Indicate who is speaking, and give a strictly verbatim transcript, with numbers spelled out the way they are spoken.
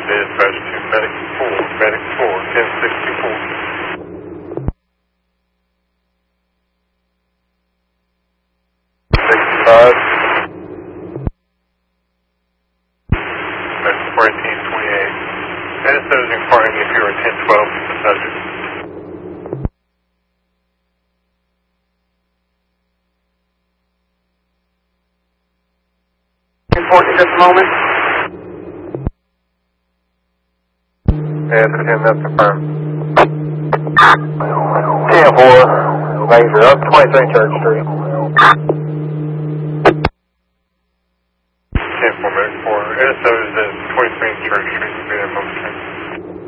Speaker 1: Dispatch to Medic four, Medic four, ten sixty-four. sixty-five. Medic four, eighteen twenty-eight. Minnesota is inquiring if you're a ten twelve with the subject.
Speaker 2: Important at this moment.
Speaker 1: And ten, that's confirmed.
Speaker 2: ten four, Major, up twenty-three Church Street.
Speaker 1: ten four, Medic four. Minnesota is at twenty-three Church Street.